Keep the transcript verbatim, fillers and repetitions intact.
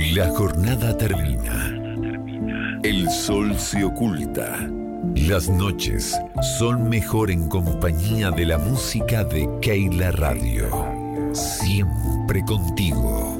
La jornada termina. El sol se oculta. Las noches son mejor en compañía de la música de Keila Radio. Siempre contigo.